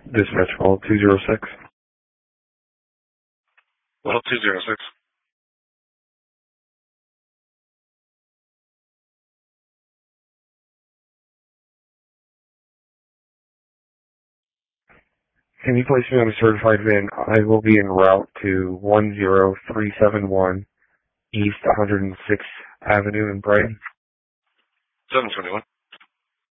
Dispatch call 206. Well, 206. Can you place me on a certified van? I will be en route to 10371 East 106th Avenue in Brighton. 721.